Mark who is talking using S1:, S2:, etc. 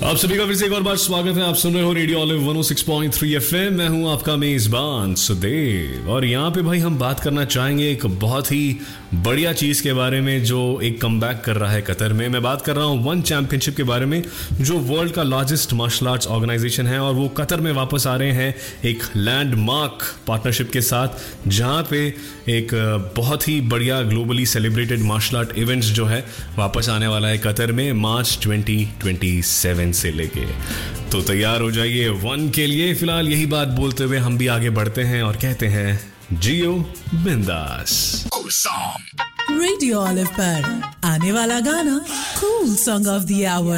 S1: आप सभी का फिर से एक और बार स्वागत है। आप सुन रहे हो रेडियो ऑलिव 106.3 FM। मैं हूं आपका मेजबान सुदेव और यहाँ पे भाई हम बात करना चाहेंगे एक बहुत ही बढ़िया चीज़ के बारे में जो एक कमबैक कर रहा है कतर में। मैं बात कर रहा हूँ वन चैंपियनशिप के बारे में, जो वर्ल्ड का लार्जेस्ट मार्शल आर्ट्स ऑर्गेनाइजेशन है और वो कतर में वापस आ रहे हैं एक लैंडमार्क पार्टनरशिप के साथ, जहाँ पे एक बहुत ही बढ़िया globally celebrated martial art events जो है वापस आने वाला है कतर में मार्च 2027 से लेके। तो तैयार हो जाइए वन के लिए। फिलहाल यही बात बोलते हुए हम भी आगे बढ़ते हैं और कहते हैं जियो बिंदास।
S2: रेडियो ऑलिव पर आने वाला गाना cool song of the our.